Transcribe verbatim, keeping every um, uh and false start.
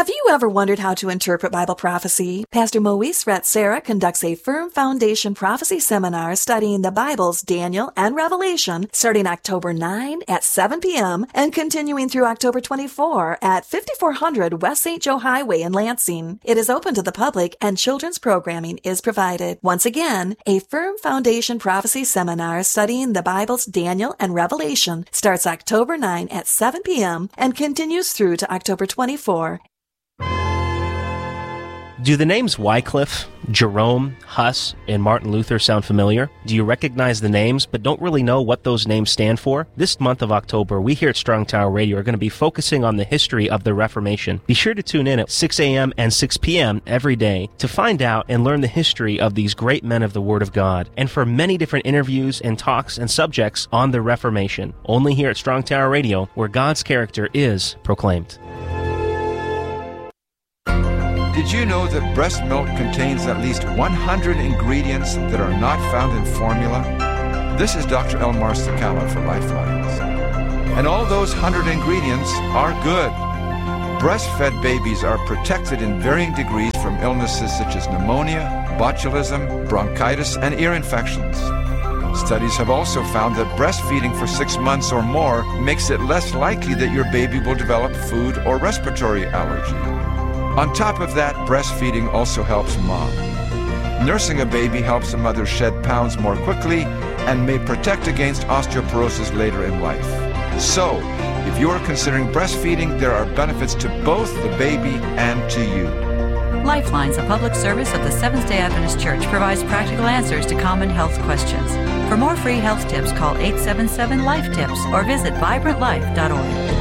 Have you ever wondered how to interpret Bible prophecy? Pastor Moise Ratsara conducts a Firm Foundation Prophecy Seminar studying the Bible's Daniel and Revelation starting October ninth at seven p.m. and continuing through October twenty-fourth at fifty-four hundred West Saint Joe Highway in Lansing. It is open to the public and children's programming is provided. Once again, a Firm Foundation Prophecy Seminar studying the Bible's Daniel and Revelation starts October ninth at seven p.m. and continues through to October twenty-fourth. Do the names Wycliffe, Jerome, Huss, and Martin Luther sound familiar? Do you recognize the names but don't really know what those names stand for? This month of October, we here at Strong Tower Radio are going to be focusing on the history of the Reformation. Be sure to tune in at six a.m. and six p.m. every day to find out and learn the history of these great men of the Word of God, and for many different interviews and talks and subjects on the Reformation, only here at Strong Tower Radio, where God's character is proclaimed. Did you know that breast milk contains at least one hundred ingredients that are not found in formula? This is Doctor Elmar Sakala for Lifelines. And all those one hundred ingredients are good. Breastfed babies are protected in varying degrees from illnesses such as pneumonia, botulism, bronchitis, and ear infections. Studies have also found that breastfeeding for six months or more makes it less likely that your baby will develop food or respiratory allergy. On top of that, breastfeeding also helps mom. Nursing a baby helps a mother shed pounds more quickly and may protect against osteoporosis later in life. So, if you are considering breastfeeding, there are benefits to both the baby and to you. Lifelines, a public service of the Seventh-day Adventist Church, provides practical answers to common health questions. For more free health tips, call eight seven seven, LIFE-TIPS or visit vibrant life dot org.